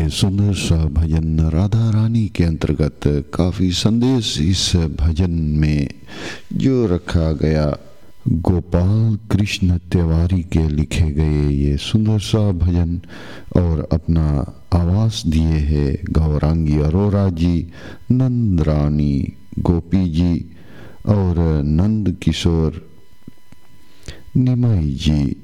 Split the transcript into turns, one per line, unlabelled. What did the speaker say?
ये सुंदर सा भजन राधा रानी के अंतर्गत काफ़ी संदेश इस भजन में जो रखा गया। गोपाल कृष्ण तिवारी के लिखे गए ये सुंदर सा भजन और अपना आवाज़ दिए हैं गौरांगी अरोरा जी, नंद रानी गोपी जी और नंद किशोर निमाई जी।